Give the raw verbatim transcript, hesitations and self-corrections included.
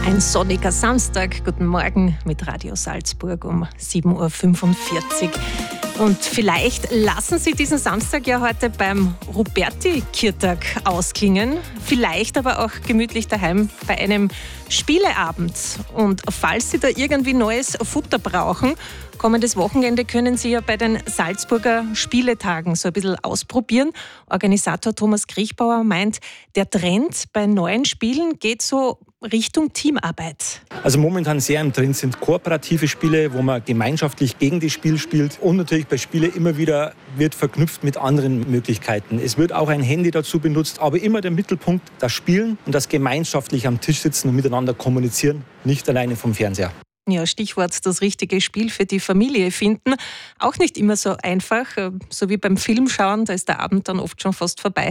Ein sonniger Samstag. Guten Morgen mit Radio Salzburg um sieben Uhr fünfundvierzig. Und vielleicht lassen Sie diesen Samstag ja heute beim Ruperti-Kirtag ausklingen. Vielleicht aber auch gemütlich daheim bei einem Spieleabend. Und falls Sie da irgendwie neues Futter brauchen, kommendes Wochenende können Sie ja bei den Salzburger Spieletagen so ein bisschen ausprobieren. Organisator Thomas Kriechbauer meint, der Trend bei neuen Spielen geht so Richtung Teamarbeit. Also momentan sehr im Trend sind kooperative Spiele, wo man gemeinschaftlich gegen das Spiel spielt. Und natürlich bei Spielen immer wieder wird verknüpft mit anderen Möglichkeiten. Es wird auch ein Handy dazu benutzt, aber immer der Mittelpunkt, das Spielen und das gemeinschaftlich am Tisch sitzen und miteinander kommunizieren, nicht alleine vom Fernseher. Ja, Stichwort das richtige Spiel für die Familie finden. Auch nicht immer so einfach, so wie beim Filmschauen, da ist der Abend dann oft schon fast vorbei.